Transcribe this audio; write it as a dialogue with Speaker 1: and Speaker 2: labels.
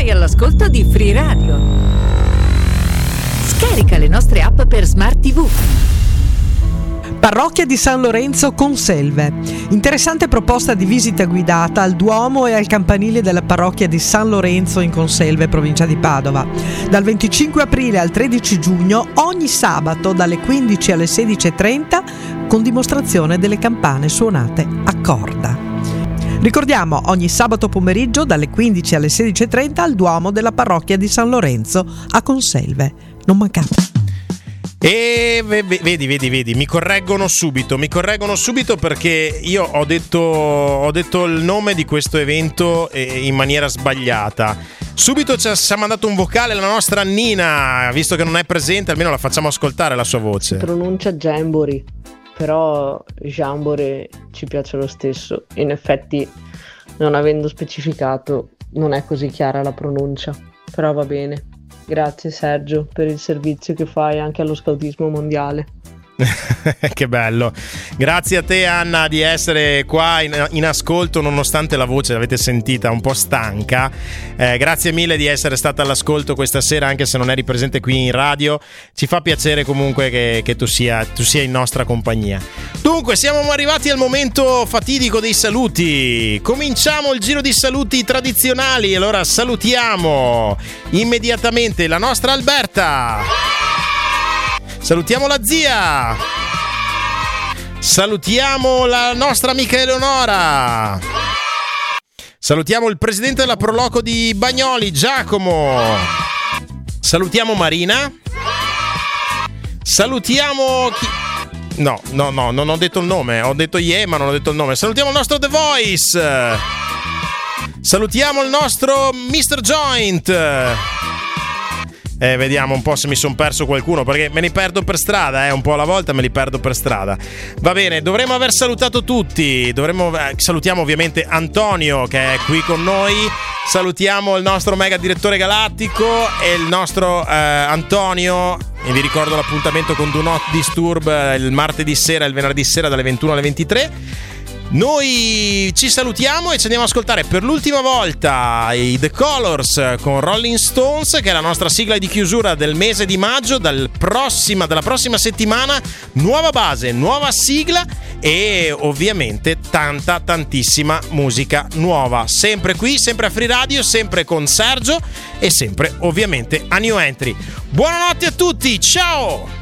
Speaker 1: Sei all'ascolto di Free Radio. Scarica le nostre app per Smart TV.
Speaker 2: Parrocchia di San Lorenzo Conselve. Interessante proposta di visita guidata al Duomo e al campanile della parrocchia di San Lorenzo in Conselve, provincia di Padova. Dal 25 aprile al 13 giugno, ogni sabato dalle 15 alle 16:30, con dimostrazione delle campane suonate a corda. Ricordiamo, ogni sabato pomeriggio dalle 15 alle 16:30 al Duomo della parrocchia di San Lorenzo a Conselve. Non mancate.
Speaker 3: E vedi, mi correggono subito perché io ho detto il nome di questo evento in maniera sbagliata. Subito ci ha mandato un vocale la nostra Annina, visto che non è presente, almeno la facciamo ascoltare la sua voce.
Speaker 4: Si pronuncia Jamboree, però Jamboree ci piace lo stesso. In effetti, non avendo specificato, non è così chiara la pronuncia, però va bene. Grazie Sergio per il servizio che fai anche allo scautismo mondiale.
Speaker 3: Che bello. Grazie a te Anna di essere qua in ascolto, nonostante la voce l'avete sentita un po' stanca. Grazie mille di essere stata all'ascolto questa sera, anche se non eri presente qui in radio. Ci fa piacere comunque che tu sia in nostra compagnia. Dunque siamo arrivati al momento fatidico dei saluti. Cominciamo il giro di saluti tradizionali. Allora salutiamo immediatamente la nostra Alberta. Salutiamo la zia. Salutiamo la nostra amica Eleonora. Salutiamo il presidente della Proloco di Bagnoli, Giacomo. Salutiamo Marina. Salutiamo No, non ho detto il nome. Ho detto ma non ho detto il nome. Salutiamo il nostro The Voice. Salutiamo il nostro Mr. Joint. Vediamo un po' se mi sono perso qualcuno, perché me li perdo per strada, un po' alla volta me li perdo per strada. Va bene, dovremmo aver salutato tutti. Salutiamo ovviamente Antonio che è qui con noi. Salutiamo il nostro mega direttore galattico e il nostro Antonio. E vi ricordo l'appuntamento con Do Not Disturb il martedì sera e il venerdì sera dalle 21 alle 23. Noi ci salutiamo e ci andiamo ad ascoltare per l'ultima volta i The Colors con Rolling Stones, che è la nostra sigla di chiusura del mese di maggio. Dalla prossima settimana nuova base, nuova sigla e ovviamente tantissima musica nuova, sempre qui, sempre a Free Radio, sempre con Sergio e sempre ovviamente a New Entry. Buonanotte a tutti, ciao!